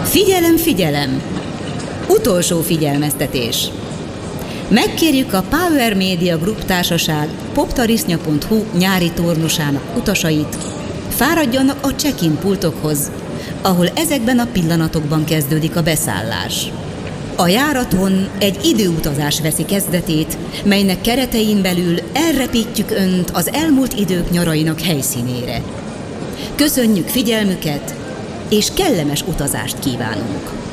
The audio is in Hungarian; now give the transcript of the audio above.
Figyelem, figyelem! Utolsó figyelmeztetés! Megkérjük a Power Media Group társaság poptarisznya.hu nyári tornusának utasait, fáradjanak a check-in pultokhoz, ahol ezekben a pillanatokban kezdődik a beszállás. A járaton egy időutazás veszi kezdetét, melynek keretein belül elrepítjük Önt az elmúlt idők nyarainak helyszínére. Köszönjük figyelmüket, és kellemes utazást kívánunk!